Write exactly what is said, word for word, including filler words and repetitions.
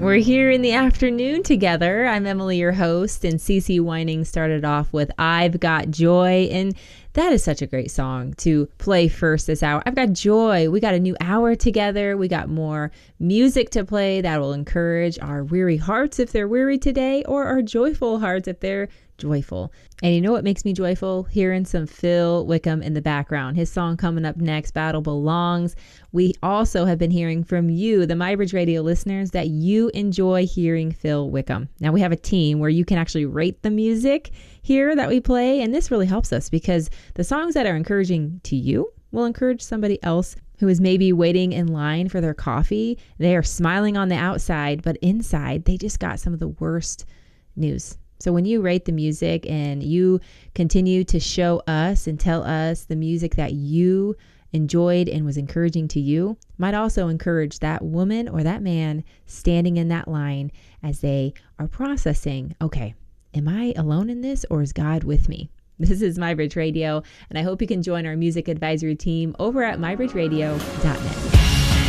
We're here in the afternoon together. I'm Emily, your host, and CeCe Wining started off with I've Got Joy, and that is such a great song to play first this hour. I've got joy. We got a new hour together. We got more music to play that will encourage our weary hearts if they're weary today, or our joyful hearts if they're joyful. And you know what makes me joyful? Hearing some Phil Wickham in the background. His song coming up next, Battle Belongs. We also have been hearing from you, the MyBridge Radio listeners, that you enjoy hearing Phil Wickham. Now we have a team where you can actually rate the music here that we play, and this really helps us because the songs that are encouraging to you will encourage somebody else who is maybe waiting in line for their coffee. They are smiling on the outside, but inside they just got some of the worst news. So when you rate the music and you continue to show us and tell us the music that you enjoyed and was encouraging to you, might also encourage that woman or that man standing in that line as they are processing, okay, am I alone in this or is God with me? This is MyBridge Radio, and I hope you can join our music advisory team over at my bridge radio dot net.